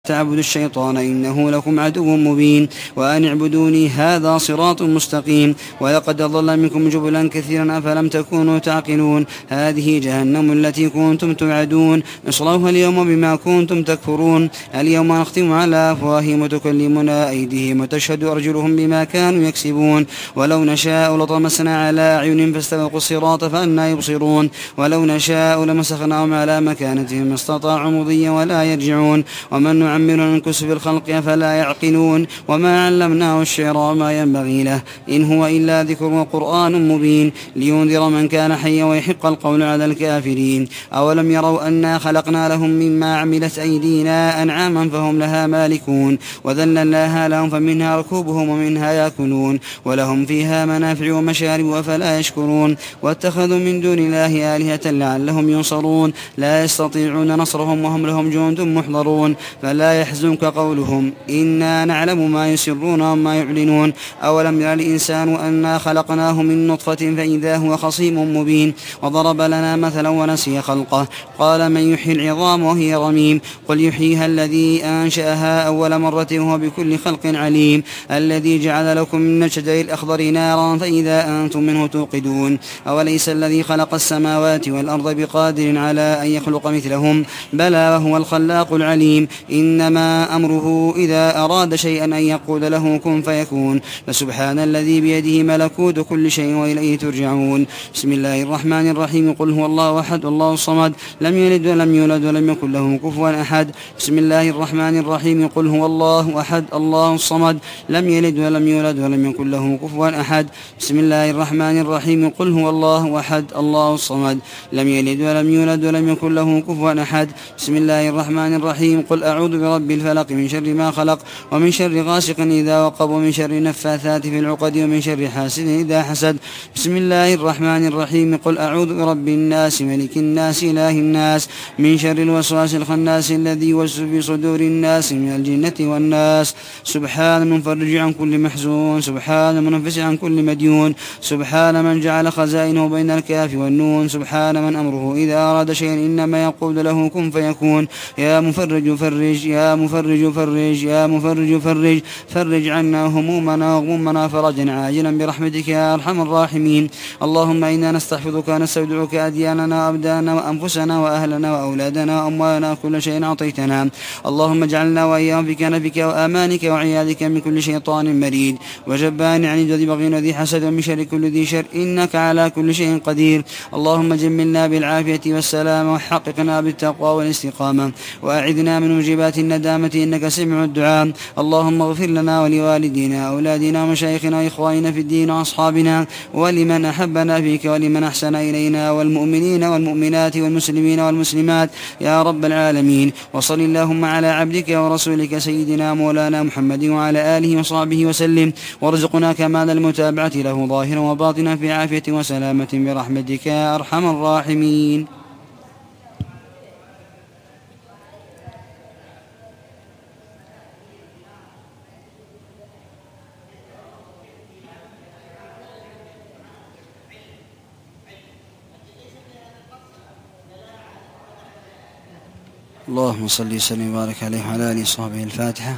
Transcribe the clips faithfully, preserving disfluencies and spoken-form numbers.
تعبدوا الشيطان إنه لكم عدو مبين وأن اعبدوني هذا صراط مستقيم ولقد ضل منكم جبلا كثيرا أفلم تكونوا تعقلون هذه جهنم التي كنتم توعدون اصلوها اليوم بما كنتم تكفرون اليوم نختم على أفواههم وتكلمنا أيديهم وتشهد أرجلهم بما كانوا يكسبون ولو نشاء لطمسنا على أعين فاستبقوا الصراط فأنى يبصرون ولو نشاء لمسخناهم على مكانتهم ما استطاعوا مضيا ولا يرجعون ومن نعمر ننكس في الخلق فلا يعقلون وما علمناه الشعر وما ينبغي له إن هو إلا ذكر وقرآن مبين لينذر من كان حيا ويحق القول على الكافرين أولم يروا أنا خلقنا لهم مما عملت أيدينا أنعاما فهم لها مالكون وذللناها لهم فمنها ركوبهم ومنها يأكلون ولهم فيها منافع ومشارب وفلا يشكرون واتخذوا من دون الله آلهة لعلهم ينصرون لا يستطيعون نصرهم وهم لهم جند محضرون فلا يحزنك قولهم إنا نعلم ما يسرون وما يعلنون أولم يرى الإنسان أنا خلقناه من نطفة فإذا هو خصيم مبين وضرب لنا مثلا ونسي خلقه قال من يحيي العظام وهي رميم قل يحييها الذي أنشأها أول مرة وهو بكل خلق عليم الذي جعل لكم من الشجر الأخضر نارا فإذا أنتم منه توقدون أوليس الذي خلق السماوات والأرض بقادر على أن يخلق مثلهم بلى وهو الخلاق العليم إنما أمره إذا أراد شيئا أن يقول له كن فيكون فسبحان الذي بيده ملكوت كل شيء وإليه ترجعون بسم الله الرحمن الرحيم قل هو الله أحد الله الصمد لم يلد ولم يولد ولم يكن له كفوا أحد بسم الله الرحمن الرحيم قل هو الله أحد الله الصمد لم يلد ولم يولد ولم يكن له كفوا أحد بسم الله الرحمن الرحيم قل هو الله أحد الله الصمد لم يلد ولم يولد ولم يكن له كفوا أحد بسم الله الرحمن الرحيم قل أعوذ برب الفلق من شر ما خلق ومن شر غاسق إذا وقب ومن شر النفاثات في العقد ومن شر حاسد إذا حسد بسم الله الرحمن الرحيم قل أعوذ برب الناس ملك الناس إله الناس من شر الوسواس الخناس الذي يوسوس في صدور الناس من الجنة والناس سبحان من فرج عن كل محزون سبحان من منفس عن كل مديون سبحان من جعل خزائنه بين الكاف والنون سبحان من أمره إذا أراد شيئا إنما يقول له كن فيكون يا مفرج فرج يا مفرج فرج يا مفرج فرج فرج عنا همومنا وغمومنا فرجا عاجلا برحمتك يا أرحم الراحمين اللهم إنا نستحفظك ونستودعك أدياننا وأبداننا وأنفسنا وأهلنا وأولادنا وأموالنا كل شيء أعطيتنا اللهم اجعلنا وإياهم في كنفك وآمانك وعيادك من كل شيطان مريد وجبان عنيد وذي بغي وذي حسد ومن شر كل ذي شر إنك على كل شيء قدير اللهم جملنا بالعافية والسلام وحققنا بالتقوى والاستقامة وأعذنا من موجبات الندامة إنك سمع الدعاء اللهم اغفر لنا ولوالدينا أولادنا ومشايخنا وإخواننا في الدين وأصحابنا ولمن أحبنا فيك ولمن أحسن إلينا والمؤمنين والمؤمنات والمسلمين والمسلمات يا رب العالمين وصل اللهم على عبدك ورسولك سيدنا مولانا محمد وعلى آله وصحبه وسلم وارزقنا كمال المتابعة له ظاهرا وباطنا في عافية وسلامة برحمتك يا أرحم الراحمين. اللهم صل وسلم وبارك عليه وعلى آله وصحبه. الفاتحة.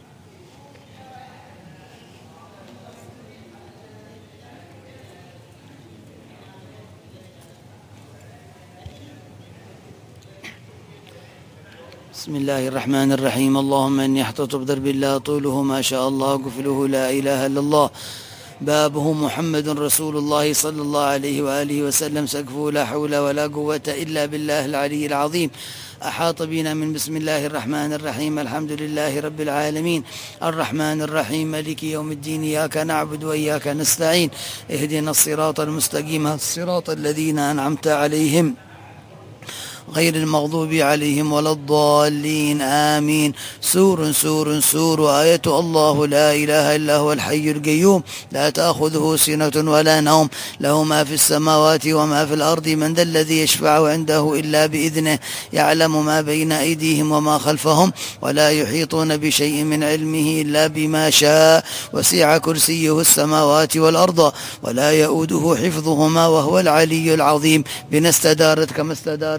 بسم الله الرحمن الرحيم اللهم إني احتطب بضرب الله طوله ما شاء الله قفله لا إله إلا الله بابه محمد رسول الله صلى الله عليه وآله وسلم سقفه لا حول ولا قوة إلا بالله العلي العظيم أحاط بنا من بسم الله الرحمن الرحيم الحمد لله رب العالمين الرحمن الرحيم مالك يوم الدين إياك نعبد وإياك نستعين اهدنا الصراط المستقيم الصراط الذين أنعمت عليهم غير المغضوب عليهم ولا الضالين آمين. سور سور سور آية الله لا إله إلا هو الحي القيوم لا تأخذه سنة ولا نوم له ما في السماوات وما في الأرض من ذا الذي يشفع عنده إلا بإذنه يعلم ما بين أيديهم وما خلفهم ولا يحيطون بشيء من علمه إلا بما شاء وسع كرسيه السماوات والأرض ولا يؤوده حفظهما وهو العلي العظيم. بنا استدارت كما استدارت الملائكة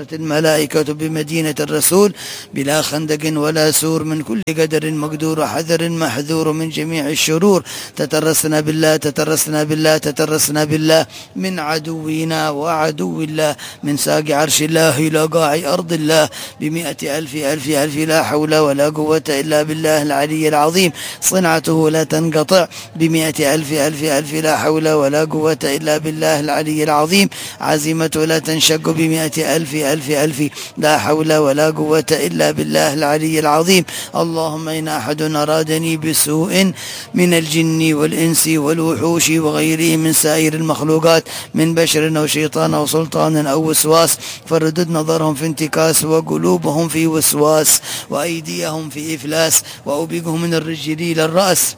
الملائكة بمدينة الرسول بلا خندق ولا سور، من كل قدر مقدور وحذر محذور، من جميع الشرور. تترسنا بالله تترسنا بالله تترسنا بالله من عدونا وعدو الله، من ساق عرش الله إلى قاع أرض الله بمئة ألف ألف ألف، لا حول ولا قوة إلا بالله العلي العظيم. صنعته لا تنقطع بمئة ألف ألف ألف، لا حول ولا قوة إلا بالله العلي العظيم. عزيمته لا تنشق بمئة ألف ألف ألف، لا حول ولا قوة إلا بالله العلي العظيم. اللهم إن أحد أرادني بسوء من الجن والإنس والوحوش وغيره من سائر المخلوقات، من بشر أو شيطان أو سلطان أو وسواس، فردد نظرهم في انتكاس وقلوبهم في وسواس وأيديهم في إفلاس، وأوبقهم من الرجل إلى الرأس،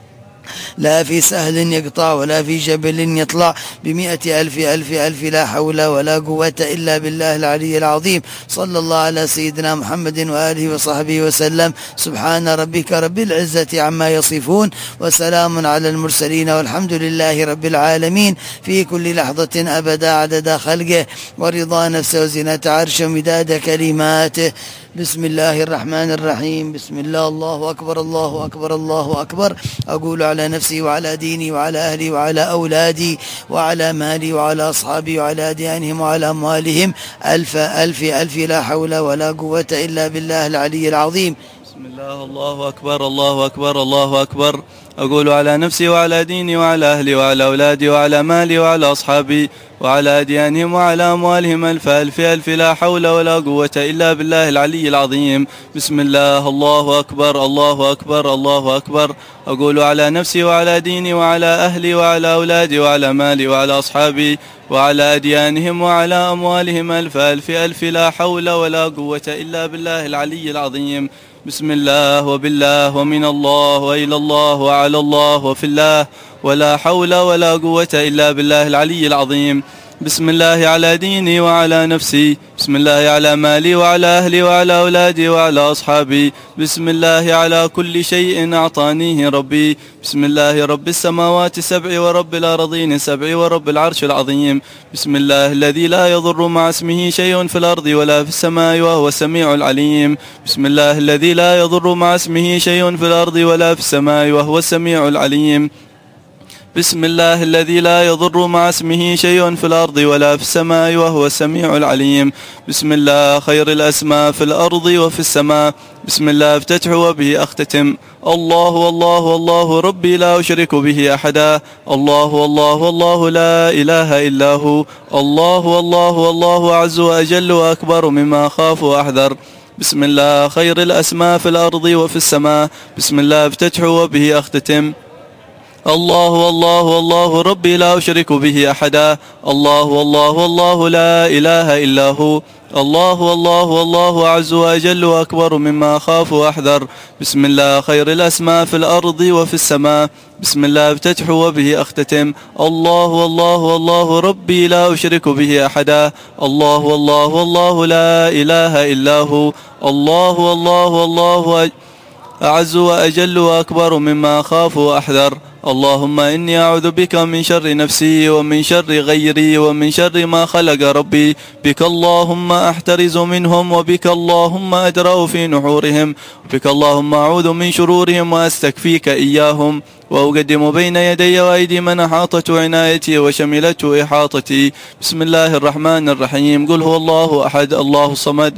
لا في سهل يقطع ولا في جبل يطلع بمئة ألف ألف ألف، لا حول ولا قوة إلا بالله العلي العظيم. صلى الله على سيدنا محمد وآله وصحبه وسلم. سبحان ربك رب العزة عما يصفون، وسلام على المرسلين، والحمد لله رب العالمين، في كل لحظة أبدا عدد خلقه ورضا نفسه وزنة عرشه ومداد كلماته. بسم الله الرحمن الرحيم. بسم الله، الله أكبر الله أكبر الله أكبر. أقول على نفسي وعلى ديني وعلى أهلي وعلى أولادي وعلى مالي وعلى أصحابي وعلى أديانهم وعلى أموالهم ألف ألف ألف، لا حول ولا قوة إلا بالله العلي العظيم. بسم الله، الله أكبر الله أكبر الله أكبر. أقول على نفسي وعلى ديني وعلى أهلي وعلى أولادي وعلى مالي وعلى أصحابي وعلى أديانهم وعلى أموالهم ألف ألف ألف، لا حول ولا قوة إلا بالله العلي العظيم. بسم الله، الله أكبر الله أكبر الله أكبر. أقول على نفسي وعلى ديني وعلى أهلي وعلى أولادي وعلى مالي وعلى أصحابي وعلى أديانهم وعلى أموالهم ألف ألف ألف، لا حول ولا قوة إلا بالله العلي العظيم. بسم الله وبالله ومن الله وإلى الله وعلى الله وفي الله، ولا حول ولا قوة إلا بالله العلي العظيم. بسم الله على ديني وعلى نفسي، بسم الله على مالي وعلى أهلي وعلى أولادي وعلى أصحابي، بسم الله على كل شيء أعطانيه ربي. بسم الله رب السماوات السبع ورب الأرضين السبع ورب العرش العظيم. بسم الله الذي لا يضر مع اسمه شيء في الأرض ولا في السماء وهو السميع العليم. بسم الله الذي لا يضر مع اسمه شيء في الأرض ولا في السماء وهو السميع العليم. بسم الله الذي لا يضر مع اسمه شيء في الأرض ولا في السماء وهو السميع العليم. بسم الله خير الأسماء في الأرض وفي السماء. بسم الله افتتح وبه أختتم. الله الله الله ربي لا أشرك به أحدا. الله الله الله لا إله إلا هو. الله الله الله أعز وأجل وأكبر مما أخاف وأحذر. بسم الله خير الأسماء في الأرض وفي السماء. بسم الله افتتح وبه أختتم. الله الله الله ربي لا أشرك به أحدا. الله الله الله لا إله إلا هو. الله الله الله أعز وأجل وأكبر مما أخاف وأحذر. بسم الله خير الأسماء في الأرض وفي السماء. بسم الله افتتح وبه أختتم. الله الله الله ربي لا أشرك به أحدا. الله الله الله لا إله إلا هو. الله الله الله أعز وأجل وأكبر مما أخاف وأحذر. اللهم إني أعوذ بك من شر نفسي ومن شر غيري ومن شر ما خلق ربي. بك اللهم أحترز منهم، وبك اللهم أدرأ في نحورهم، وبك اللهم أعوذ من شرورهم وأستكفيك إياهم، وأقدم بين يدي وأيدي من أحاطت عنايتي وشملته إحاطتي. بسم الله الرحمن الرحيم. قل هو الله أحد الله الصمد،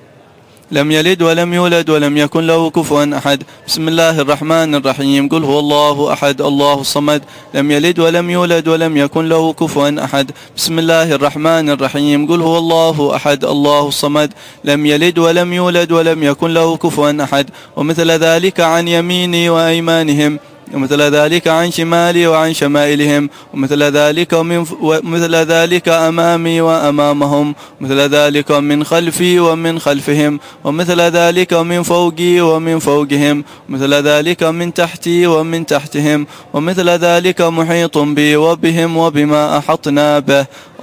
لم يلد ولم يولد ولم يكن له كفوا أحد. بسم الله الرحمن الرحيم. قل هو الله أحد الله الصمد، لم يلد ولم يولد ولم يكن له كفوا أحد. بسم الله الرحمن الرحيم. قل هو الله أحد الله الصمد، لم يلد ولم يولد ولم يكن له كفوا أحد. ومثل ذلك عن يميني وأيمانهم، ومثل ذلك عن شمالي وعن شمائلهم، ومثل ذلك ومن ومثل ذلك أمامي وأمامهم، ومثل ذلك من خلفي ومن خلفهم، ومثل ذلك من فوقي ومن فوقهم، ومثل ذلك من تحتي ومن تحتهم، ومثل ذلك محيط بي وبهم وبما أحطنا به.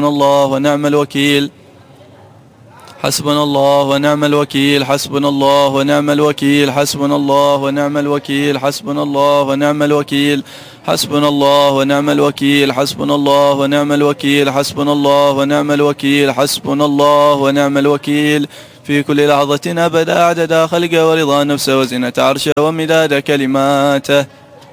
حسبنا الله ونعم الوكيل حسبنا الله ونعم الوكيل حسبنا الله ونعم الوكيل حسبنا الله ونعم الوكيل حسبنا الله ونعم الوكيل حسبنا الله ونعم الوكيل حسبنا الله ونعم الوكيل حسبنا الله ونعم الوكيل حسبنا الله ونعم الوكيل في كل لحظة أبدا عدد خلقه ورضا نفسه وزنة عرشه ومداد كلماته.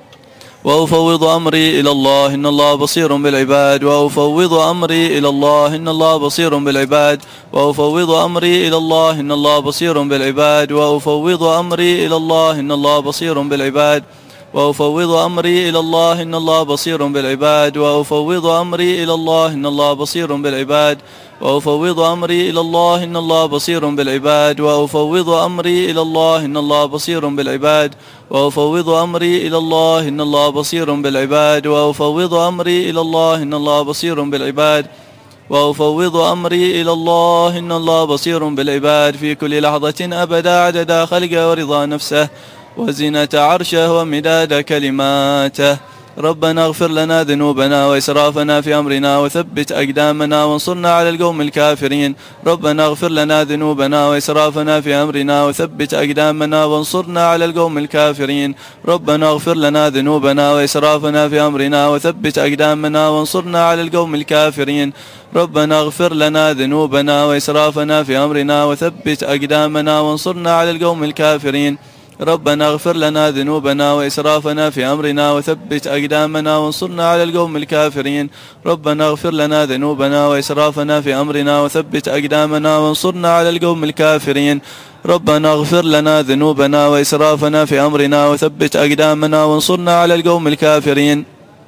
وأفوض أمري إلى الله إن الله بصير بالعباد وأفوض أمري إلى الله إن الله بصير بالعباد وأفوض أمري إلى الله إن الله بصير بالعباد وأفوض أمري إلى الله إن الله بصير بالعباد وأفوض أمري إلى الله إن الله بصير بالعباد وأفوض أمري إلى الله إن الله بصير بالعباد وأفوض أمري إلى الله إن الله بصير بالعباد وأفوض أمري إلى الله إن الله بصير بالعباد وأفوض أمري إلى الله إن الله بصير بالعباد وأفوض أمري إلى الله إن الله بصير بالعباد وأفوض أمري إلى الله إن الله بصير بالعباد في كل لحظة أبدا عدد خلقه ورضا نفسه وزنة عرشه ومداد كلماته. ربنا اغفر لنا ذنوبنا وإسرافنا في أمرنا وثبت أقدامنا وانصرنا على القوم الكافرين. ربنا اغفر لنا ذنوبنا وإسرافنا في أمرنا وثبت أقدامنا وانصرنا على القوم الكافرين. ربنا اغفر لنا ذنوبنا وإسرافنا في أمرنا وثبت أقدامنا وانصرنا على القوم الكافرين. ربنا اغفر لنا ذنوبنا وإسرافنا في أمرنا وثبت أقدامنا وانصرنا على القوم الكافرين. ربنا اغفر لنا ذنوبنا وإسرافنا في أمرنا وثبت أقدامنا وانصرنا على القوم الكافرين. ربنا اغفر لنا ذنوبنا وإسرافنا في أمرنا وثبت أقدامنا وانصرنا على القوم الكافرين. ربنا اغفر لنا ذنوبنا وإسرافنا في أمرنا وثبت أقدامنا وانصرنا على القوم الكافرين.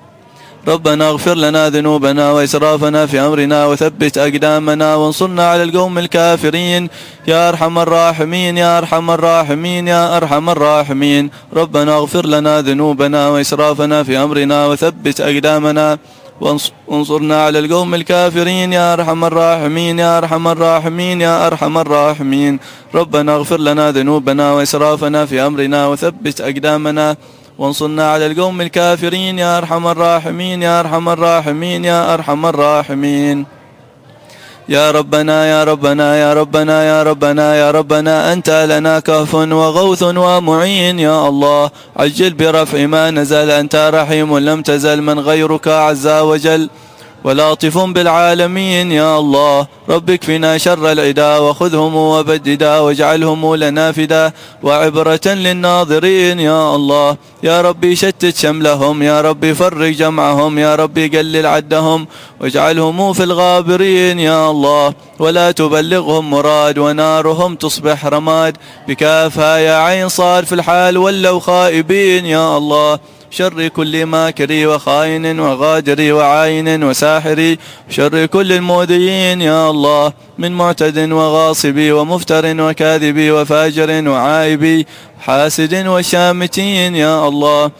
ربنا اغفر لنا ذنوبنا وإسرافنا في أمرنا وثبت أقدامنا وانصرنا على القوم الكافرين. يا أرحم الراحمين يا أرحم الراحمين يا أرحم الراحمين. ربنا اغفر لنا ذنوبنا وإسرافنا في أمرنا وثبت أقدامنا وانصرنا على القوم الكافرين. يا أرحم الراحمين يا أرحم الراحمين يا أرحم الراحمين. ربنا اغفر لنا ذنوبنا وإسرافنا في أمرنا وثبت أقدامنا وانصرنا على القوم الكافرين. يا أرحم الراحمين يا أرحم الراحمين يا أرحم الراحمين. يا ربنا يا ربنا يا ربنا يا ربنا يا ربنا أنت لنا كهف وغوث ومعين. يا الله عجل برفع ما نزل. أنت رحيم لم تزل من غيرك عز وجل ولطف بالعالمين. يا الله رب اكفنا شر العدا وخذهم وبددا واجعلهم لنا فدا وعبرة للناظرين. يا الله يا ربي شتت شملهم يا ربي فرق جمعهم يا ربي قلل عدهم واجعلهم في الغابرين. يا الله ولا تبلغهم مراد ونارهم تصبح رماد بكافها يا عين صار في الحال ولوا خائبين. يا الله شر كل ماكري وخائن وغادر وعاين وساحر شر كل المؤذيين. يا الله من معتد وغاصب ومفتر وكاذب وفاجر وعائب حاسد وشامتين. يا الله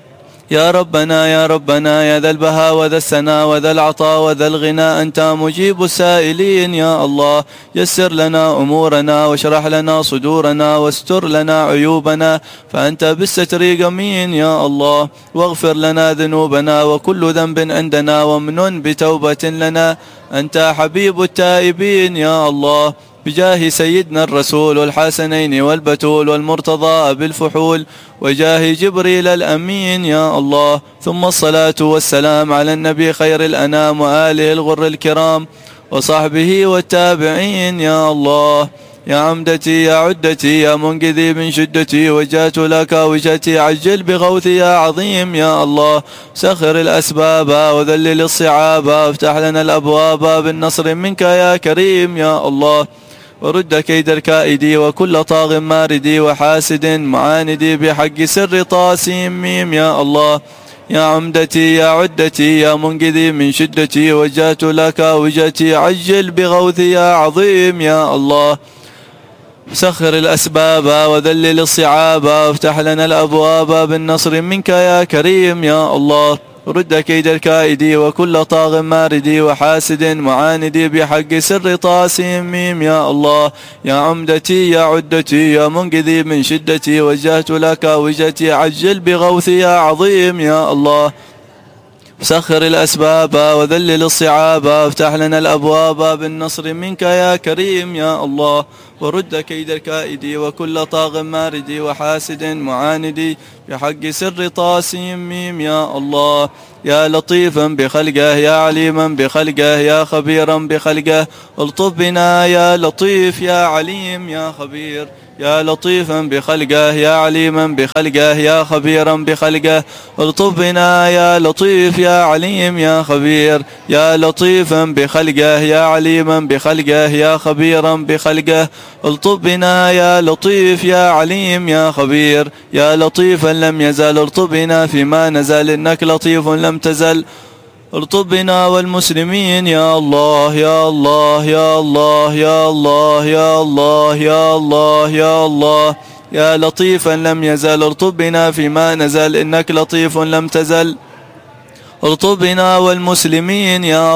يا ربنا يا ربنا يا ذا البهاء وذا السنا وذا العطاء وذا الغنى أنت مجيب السائلين. يا الله يسر لنا أمورنا واشرح لنا صدورنا واستر لنا عيوبنا فأنت بالستر قمين. يا الله واغفر لنا ذنوبنا وكل ذنب عندنا وامنن بتوبة لنا أنت حبيب التائبين. يا الله بجاه سيدنا الرسول والحسنين والبتول والمرتضى بالفحول وجاه جبريل الأمين. يا الله ثم الصلاة والسلام على النبي خير الأنام وآله الغر الكرام وصحبه والتابعين. يا الله يا عمدتي يا عدتي يا منقذي من شدتي وجهت لك وجهتي عجل بغوثي يا عظيم. يا الله سخر الأسباب وذلل الصعاب وافتح لنا الأبواب بالنصر منك يا كريم. يا الله ورد كيد الكائدي وكل طاغ ماردي وحاسد معاندي بحق سر طاسيم ميم. يا الله يا عمدتي يا عدتي يا منقذي من شدتي وجهت لك وجهتي عجل بغوثي يا عظيم. يا الله سخر الأسباب وذلل الصعاب وافتح لنا الأبواب بالنصر منك يا كريم. يا الله رد كيد الكائدي وكل طاغ ماردي وحاسد معاندي بحق سر طاسيم ميم. يا الله يا عمدتي يا عدتي يا منقذي من شدتي وجهت لك وجهتي عجل بغوثي يا عظيم. يا الله سخر الأسباب وذلل الصعاب، افتح لنا الأبواب بالنصر منك يا كريم يا الله، ورد كيد الكائد وكل طاغ مارد وحاسد معاند، بحق سر طاسيم ميم يا الله. يا لطيفا بخلقه يا عليما بخلقه يا خبيرا بخلقه، الطف بنا يا لطيف يا عليم يا خبير. يا لطيفا بخلقه يا عليما بخلقه يا خبيرا بخلقه، الطف بنا يا لطيف يا عليم يا خبير. يا لطيفا بخلقه يا عليما بخلقه يا خبيرا بخلقه، الطف بنا يا لطيف يا عليم يا خبير. يا لطيفا لم يزل الطف بنا فيما نزل، إنك لطيف لم تزل، ارطب بنا والمسلمين يا الله يا الله يا الله يا الله يا الله يا الله يا الله. يا لطيفا لم يزل ارطب بنا فيما نزل، إنك لطيف لم تزل، ارطب بنا والمسلمين يا